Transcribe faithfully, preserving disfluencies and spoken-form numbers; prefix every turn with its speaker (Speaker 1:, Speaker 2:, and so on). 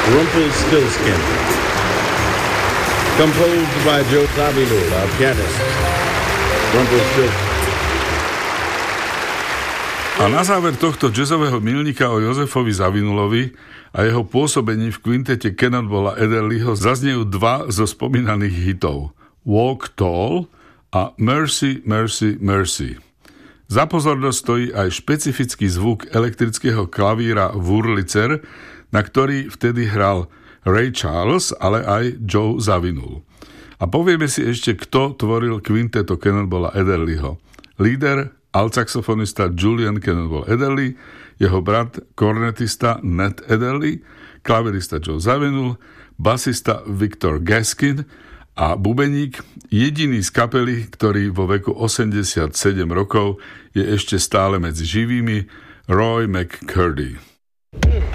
Speaker 1: Rumpelstiltskin. Composed by Joe Zawinul, our pianist. Rumpelstiltskin.
Speaker 2: A na záver tohto jazzového milníka o Josefovi Zawinulovi a jeho pôsobení v kvintete Cannonballa Adderleyho zaznejú dva zo spomínaných hitov. Walk Tall a Mercy, Mercy, Mercy. Za pozornosť stojí aj špecifický zvuk elektrického klavíra Wurlitzer, na ktorý vtedy hral Ray Charles, ale aj Joe Zawinul. A povieme si ešte, kto tvoril kvinteto Cannonballa Adderleyho. Líder, altsaxofonista Julian Cannonball Adderley, jeho brat, kornetista Ned Adderley, klavirista Joe Zawinul, basista Victor Gaskin a bubeník, jediný z kapely, ktorý vo veku osemdesiatsedem rokov je ešte stále medzi živými, Roy McCurdy.